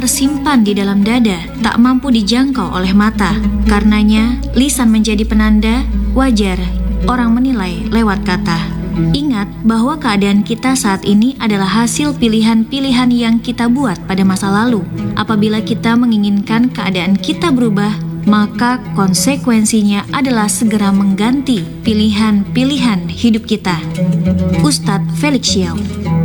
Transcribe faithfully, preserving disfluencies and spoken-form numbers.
tersimpan di dalam dada, tak mampu dijangkau oleh mata. Karenanya, lisan menjadi penanda, wajar orang menilai lewat kata. Ingat bahwa keadaan kita saat ini adalah hasil pilihan-pilihan yang kita buat pada masa lalu. Apabila kita menginginkan keadaan kita berubah, maka konsekuensinya adalah segera mengganti pilihan-pilihan hidup kita. Ustadz Felix Xiao.